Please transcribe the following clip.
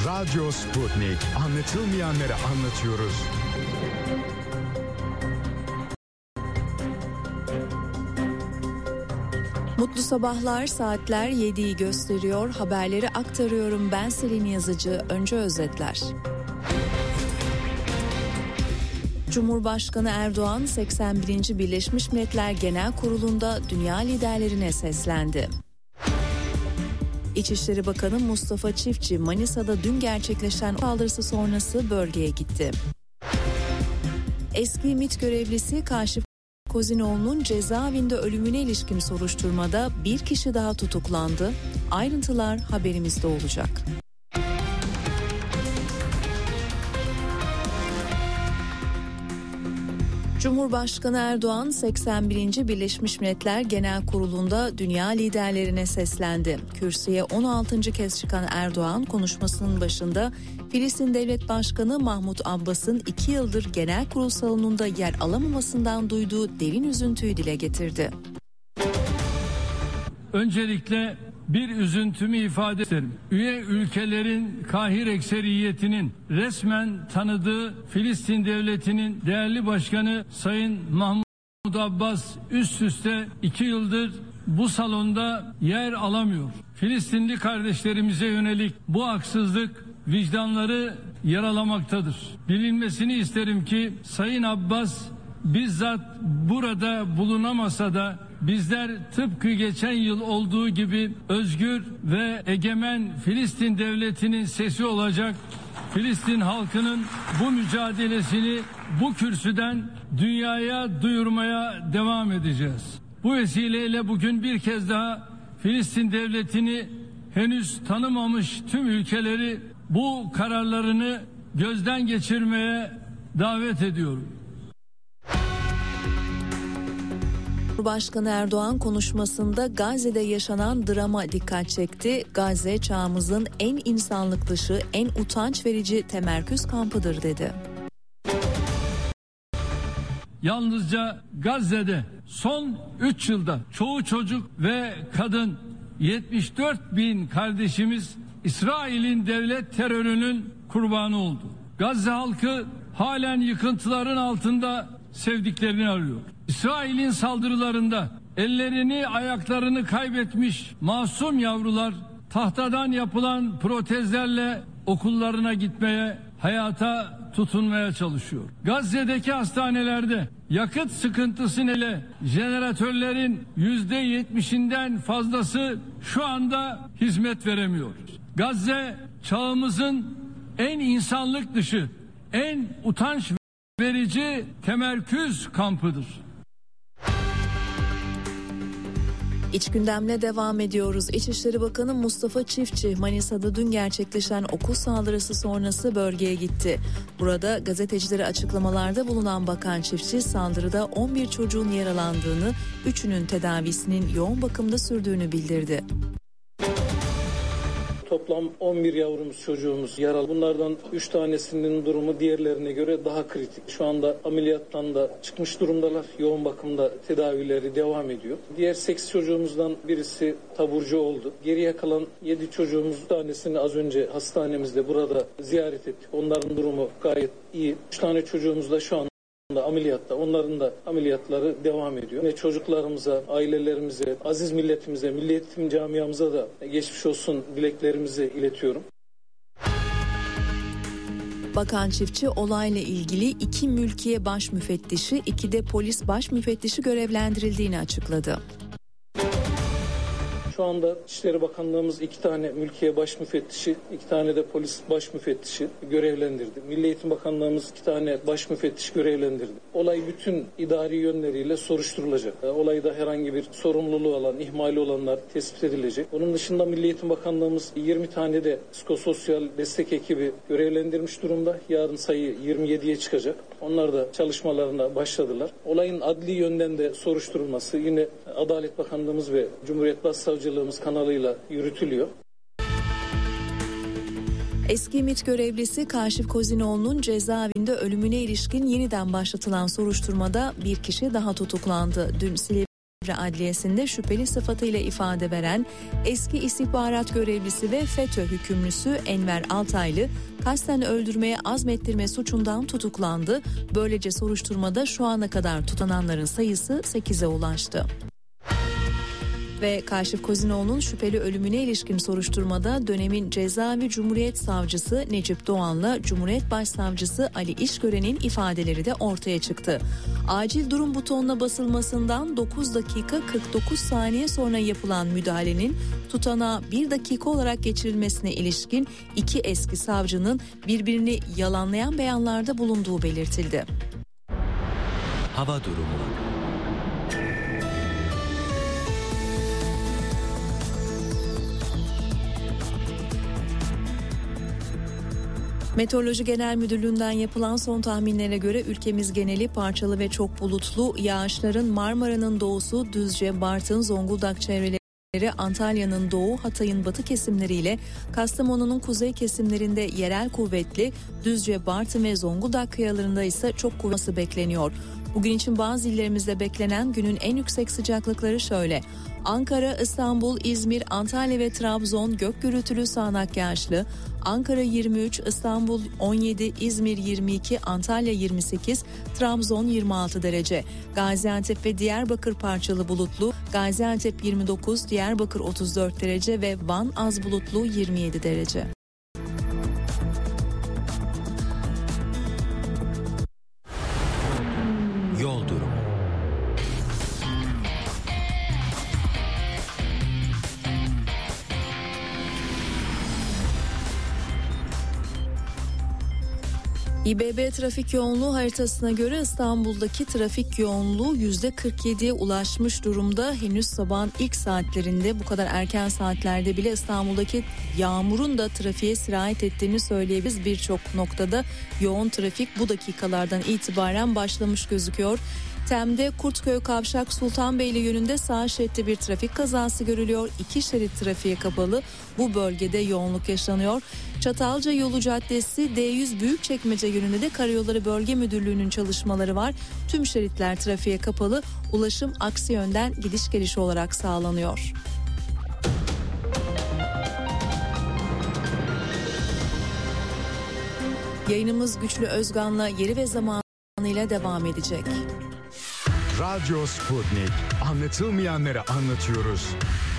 Radyo Sputnik. Anlatılmayanları anlatıyoruz. Mutlu sabahlar, saatler 7'yi gösteriyor. Haberleri aktarıyorum. Ben Selin Yazıcı. Önce özetler. Cumhurbaşkanı Erdoğan 81. Birleşmiş Milletler Genel Kurulu'nda dünya liderlerine seslendi. İçişleri Bakanı Mustafa Çiftçi Manisa'da dün gerçekleşen saldırısı sonrası bölgeye gitti. Eski MİT görevlisi Kaşif Kozinoğlu'nun cezaevinde ölümüne ilişkin soruşturmada bir kişi daha tutuklandı. Ayrıntılar haberimizde olacak. Cumhurbaşkanı Erdoğan 81. Birleşmiş Milletler Genel Kurulu'nda dünya liderlerine seslendi. Kürsüye 16. kez çıkan Erdoğan konuşmasının başında Filistin Devlet Başkanı Mahmut Abbas'ın 2 yıldır genel kurul salonunda yer alamamasından duyduğu derin üzüntüyü dile getirdi. Öncelikle bir üzüntümü ifade ederim. Üye ülkelerin kahir ekseriyetinin resmen tanıdığı Filistin Devleti'nin değerli başkanı Sayın Mahmut Abbas üst üste 2 yıldır bu salonda yer alamıyor. Filistinli kardeşlerimize yönelik bu haksızlık vicdanları yaralamaktadır. Bilinmesini isterim ki Sayın Abbas bizzat burada bulunamasa da bizler tıpkı geçen yıl olduğu gibi özgür ve egemen Filistin devletinin sesi olacak, Filistin halkının bu mücadelesini bu kürsüden dünyaya duyurmaya devam edeceğiz. Bu vesileyle bugün bir kez daha Filistin devletini henüz tanımamış tüm ülkeleri bu kararlarını gözden geçirmeye davet ediyorum. Cumhurbaşkanı Erdoğan konuşmasında Gazze'de yaşanan drama dikkat çekti. Gazze çağımızın en insanlık dışı, en utanç verici temerküz kampıdır dedi. Yalnızca Gazze'de son 3 yılda çoğu çocuk ve kadın 74 bin kardeşimiz İsrail'in devlet terörünün kurbanı oldu. Gazze halkı halen yıkıntıların altında sevdiklerini arıyor. İsrail'in saldırılarında ellerini ayaklarını kaybetmiş masum yavrular tahtadan yapılan protezlerle okullarına gitmeye, hayata tutunmaya çalışıyor. Gazze'deki hastanelerde yakıt sıkıntısı ile jeneratörlerin %70'inden fazlası şu anda hizmet veremiyor. Gazze çağımızın en insanlık dışı, en utanç verici temerküz kampıdır. İç gündemle devam ediyoruz. İçişleri Bakanı Mustafa Çiftçi Manisa'da dün gerçekleşen okul saldırısı sonrası bölgeye gitti. Burada gazetecilere açıklamalarda bulunan Bakan Çiftçi saldırıda 11 çocuğun yaralandığını, 3'ünün tedavisinin yoğun bakımda sürdüğünü bildirdi. Toplam 11 yavrumuz, çocuğumuz yaralı. Bunlardan 3 tanesinin durumu diğerlerine göre daha kritik. Şu anda ameliyattan da çıkmış durumdalar. Yoğun bakımda tedavileri devam ediyor. Diğer 8 çocuğumuzdan birisi taburcu oldu. Geriye kalan 7 çocuğumuz tanesini az önce hastanemizde burada ziyaret ettik. Onların durumu gayet iyi. 3 tane çocuğumuz da şu an ameliyatta. Onların da ameliyatları devam ediyor. Ve çocuklarımıza, ailelerimize, aziz milletimize, Milli Eğitim camiamıza da geçmiş olsun dileklerimizi iletiyorum. Bakan Çiftçi olayla ilgili 2 mülkiye baş müfettişi, 2 de polis baş müfettişi görevlendirildiğini açıkladı. Şu anda İçişleri Bakanlığımız 2 tane mülkiye baş müfettişi, 2 tane de polis baş müfettişi görevlendirdi. Milli Eğitim Bakanlığımız 2 tane baş müfettiş görevlendirdi. Olay bütün idari yönleriyle soruşturulacak. Olayda herhangi bir sorumluluğu olan, ihmali olanlar tespit edilecek. Onun dışında Milli Eğitim Bakanlığımız 20 tane de psikososyal destek ekibi görevlendirmiş durumda. Yarın sayı 27'ye çıkacak. Onlar da çalışmalarına başladılar. Olayın adli yönden de soruşturulması yine Adalet Bakanlığımız ve Cumhuriyet Başsavcılığımız kanalıyla yürütülüyor. Eski MİT görevlisi Kaşif Kozinoğlu'nun cezaevinde ölümüne ilişkin yeniden başlatılan soruşturmada bir kişi daha tutuklandı. Dün Silivri Adliyesi'nde şüpheli sıfatıyla ifade veren eski istihbarat görevlisi ve FETÖ hükümlüsü Enver Altaylı kasten öldürmeye azmettirme suçundan tutuklandı. Böylece soruşturmada şu ana kadar tutananların sayısı 8'e ulaştı. Ve Kaşif Kozinoğlu'nun şüpheli ölümüne ilişkin soruşturmada dönemin Cezaevi Cumhuriyet Savcısı Necip Doğan'la Cumhuriyet Başsavcısı Ali İşgören'in ifadeleri de ortaya çıktı. Acil durum butonuna basılmasından 9 dakika 49 saniye sonra yapılan müdahalenin tutanağa 1 dakika olarak geçirilmesine ilişkin iki eski savcının birbirini yalanlayan beyanlarda bulunduğu belirtildi. Hava durumu. Meteoroloji Genel Müdürlüğü'nden yapılan son tahminlere göre ülkemiz geneli parçalı ve çok bulutlu, yağışların Marmara'nın doğusu, Düzce, Bartın, Zonguldak çevreleri, Antalya'nın doğu, Hatay'ın batı kesimleriyle Kastamonu'nun kuzey kesimlerinde yerel kuvvetli, Düzce, Bartın ve Zonguldak kıyalarında ise çok kuvvetli bekleniyor. Bugün için bazı illerimizde beklenen günün en yüksek sıcaklıkları şöyle: Ankara, İstanbul, İzmir, Antalya ve Trabzon gök gürültülü sağanak yağışlı, Ankara 23, İstanbul 17, İzmir 22, Antalya 28, Trabzon 26 derece. Gaziantep ve Diyarbakır parçalı bulutlu, Gaziantep 29, Diyarbakır 34 derece ve Van az bulutlu 27 derece. Yol durumu. İBB trafik yoğunluğu haritasına göre İstanbul'daki trafik yoğunluğu %47'ye ulaşmış durumda. Henüz sabahın ilk saatlerinde, bu kadar erken saatlerde bile İstanbul'daki yağmurun da trafiğe sirayet ettiğini söyleyebiliriz. Birçok noktada yoğun trafik bu dakikalardan itibaren başlamış gözüküyor. Tem'de Kurtköy Kavşak Sultanbeyli yönünde sağ şeritte bir trafik kazası görülüyor. 2 şerit trafiğe kapalı. Bu bölgede yoğunluk yaşanıyor. Çatalca Yolu Caddesi D100 Büyükçekmece yönünde de Karayolları Bölge Müdürlüğü'nün çalışmaları var. Tüm şeritler trafiğe kapalı. Ulaşım aksi yönden gidiş geliş olarak sağlanıyor. Yayınımız Güçlü Özgan'la yeri ve zamanıyla devam edecek. Radyo Sputnik. Anlatılmayanları anlatıyoruz.